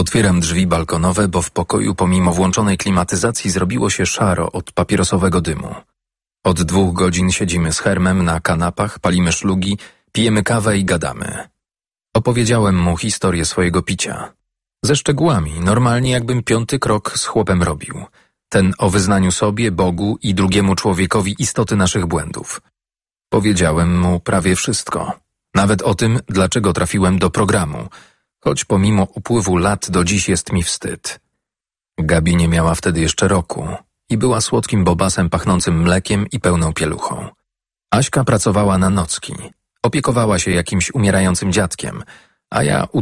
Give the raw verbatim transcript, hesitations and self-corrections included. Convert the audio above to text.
Otwieram drzwi balkonowe, bo w pokoju pomimo włączonej klimatyzacji zrobiło się szaro od papierosowego dymu. Od dwóch godzin siedzimy z Hermem na kanapach, palimy szlugi, pijemy kawę i gadamy. Opowiedziałem mu historię swojego picia. Ze szczegółami, normalnie jakbym piąty krok z chłopem robił. Ten o wyznaniu sobie, Bogu i drugiemu człowiekowi istoty naszych błędów. Powiedziałem mu prawie wszystko. Nawet o tym, dlaczego trafiłem do programu, choć pomimo upływu lat do dziś jest mi wstyd. Gabi nie miała wtedy jeszcze roku i była słodkim bobasem pachnącym mlekiem i pełną pieluchą. Aśka pracowała na nocki, opiekowała się jakimś umierającym dziadkiem, a ja